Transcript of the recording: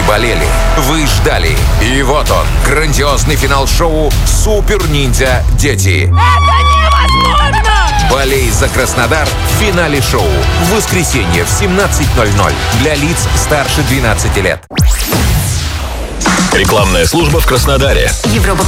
болели, вы ждали. И вот он, грандиозный финал шоу «Супер Ниндзя Дети». Это невозможно! Болей за Краснодар в финале шоу. В воскресенье в 17:00 для лиц старше 12 лет. Рекламная служба в Краснодаре. Европа